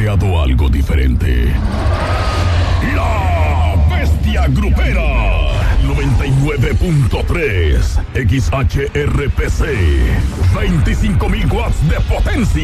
creado algo diferente. La Bestia Grupera 99.3 XHRPC, 25.000 watts de potencia.